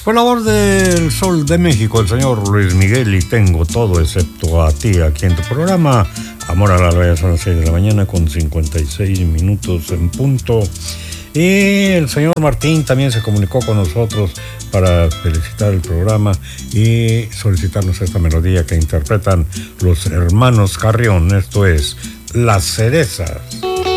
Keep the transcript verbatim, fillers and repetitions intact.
Por la voz del Sol de México, el señor Luis Miguel, y tengo todo excepto a ti aquí en tu programa. Amor a la Raya, son las seis de la mañana con cincuenta y seis minutos en punto. Y el señor Martín también se comunicó con nosotros para felicitar el programa y solicitarnos esta melodía que interpretan los hermanos Carrión, esto es Las Cerezas.